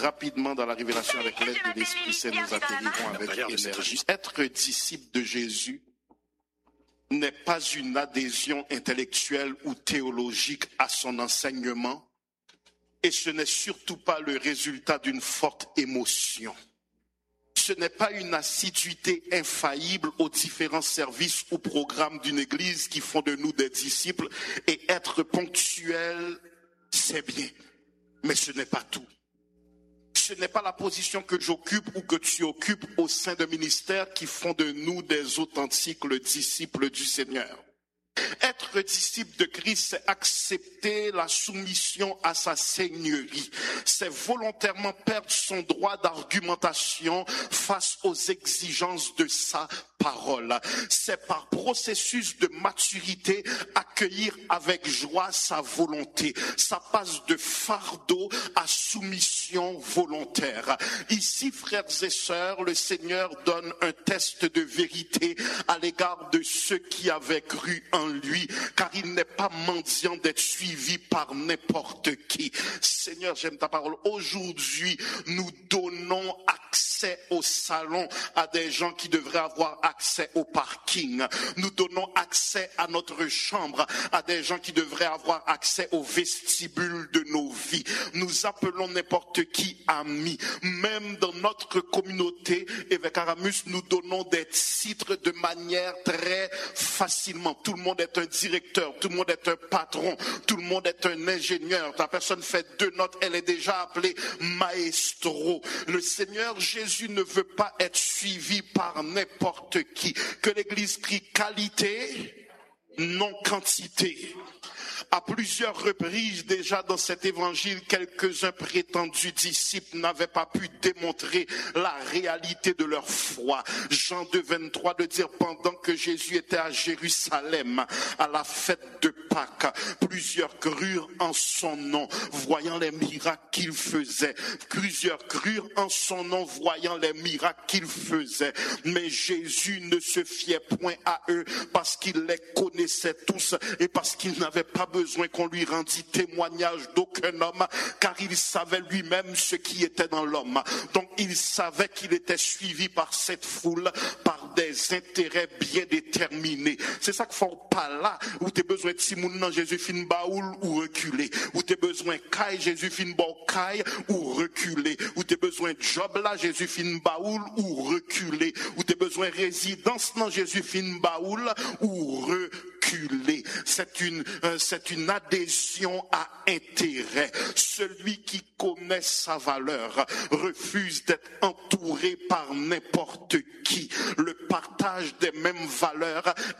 rapidement dans la révélation avec l'aide de l'Esprit Saint, nous atterrirons avec énergie. Être disciple de Jésus n'est pas une adhésion intellectuelle ou théologique à son enseignement, et ce n'est surtout pas le résultat d'une forte émotion. Ce n'est pas une assiduité infaillible aux différents services ou programmes d'une église qui font de nous des disciples, et être ponctuel, c'est bien, mais ce n'est pas tout. Ce n'est pas la position que j'occupe ou que tu occupes au sein de ministères qui font de nous des authentiques disciples du Seigneur. Être disciple de Christ, c'est accepter la soumission à sa seigneurie. C'est volontairement perdre son droit d'argumentation face aux exigences de sa parole. C'est par processus de maturité accueillir avec joie sa volonté. Ça passe de fardeau à soumission volontaire. Ici, frères et sœurs, le Seigneur donne un test de vérité à l'égard de ceux qui avaient cru en lui, car il n'est pas mendiant d'être suivi par n'importe qui. Seigneur, j'aime ta parole. Aujourd'hui, nous donnons accès au salon à des gens qui devraient avoir accès au parking. Nous donnons accès à notre chambre à des gens qui devraient avoir accès au vestibule de nos vies. Nous appelons n'importe qui ami. Même dans notre communauté, Évêque Aramus, nous donnons des titres de manière très facilement. Tout le monde est un directeur, tout le monde est un patron, tout le monde est un ingénieur. La personne fait 2 notes, elle est déjà appelée maestro. Le Seigneur Jésus ne veut pas être suivi par n'importe qui. Que l'Église crie qualité, non quantité. À plusieurs reprises déjà dans cet évangile, quelques-uns prétendus disciples n'avaient pas pu démontrer la réalité de leur foi. Jean 2, 23 de dire, pendant que Jésus était à Jérusalem, à la fête de Pâques, plusieurs crurent en son nom, voyant les miracles qu'il faisait. Plusieurs crurent en son nom, voyant les miracles qu'il faisait. Mais Jésus ne se fiait point à eux parce qu'il les connaissait tous et parce qu'il n'avait pas besoin qu'on lui rendît témoignage d'aucun homme, car il savait lui-même ce qui était dans l'homme. Donc il savait qu'il était suivi par cette foule, par des intérêts bien déterminés. C'est ça qu'il faut pas là, où tu as besoin de Simon dans Jésus fin baoul ou reculer, où tu as besoin caille Jésus fin caille ou reculer, où tu as besoin de job là Jésus fin baoul ou reculer, où tu as besoin de résidence dans Jésus fin baoul ou reculer. C'est une adhésion à intérêt. Celui qui connaît sa valeur refuse d'être entouré par n'importe qui. Le partage des mêmes valeurs